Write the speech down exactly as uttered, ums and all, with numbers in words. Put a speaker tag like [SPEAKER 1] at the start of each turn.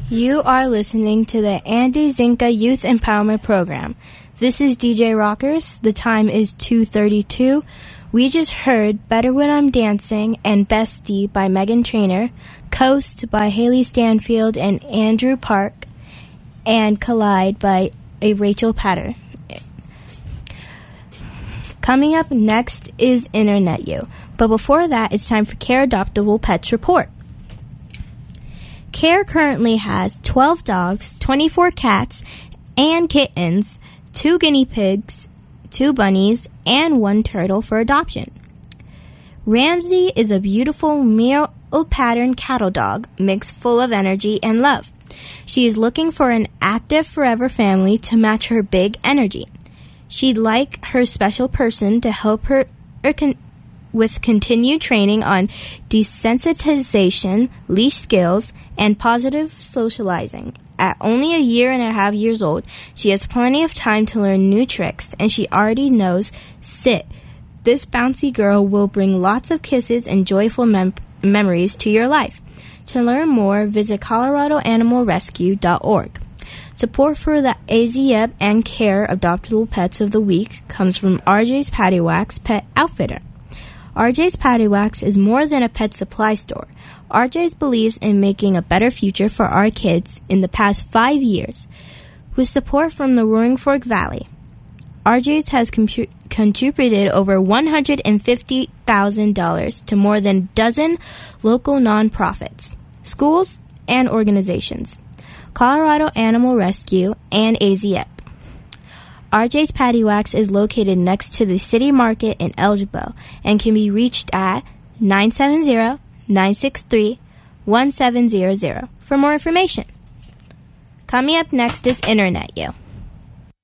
[SPEAKER 1] You are listening to the Andy Zinka Youth Empowerment Program. This is D J Rockers. The time is two thirty-two. We just heard Better When I'm Dancing and Bestie by Meghan Trainor, Coast by Haley Stanfield and Andrew Park, and Collide by a Rachel Patter. Coming up next is Internet You. But before that, it's time for Care Adoptable Pets Report. Care currently has twelve dogs, twenty-four cats and kittens, two guinea pigs, two bunnies, and one turtle for adoption. Ramsey is a beautiful meal pattern cattle dog, mixed full of energy and love. She is looking for an active forever family to match her big energy. She'd like her special person to help her con- with continued training on desensitization, leash skills, and positive socializing. At only a year and a half years old, she has plenty of time to learn new tricks, and she already knows sit. This bouncy girl will bring lots of kisses and joyful mem- memories to your life. To learn more, visit colorado animal rescue dot org. Support for the A Z E B and Care Adoptable Pets of the Week comes from R J's Patty Wax Pet Outfitter. R J's Patty Wax is more than a pet supply store. R J's believes in making a better future for our kids in the past five years. With support from the Roaring Fork Valley, R J's has compu- contributed over one hundred fifty thousand dollars to more than a dozen local nonprofits, schools, and organizations. Colorado Animal Rescue and A Z E B. R J's Patty Wax is located next to the City Market in Elgin and can be reached at nine seven zero, nine six three, one seven zero zero for more information. Coming up next is Internet You.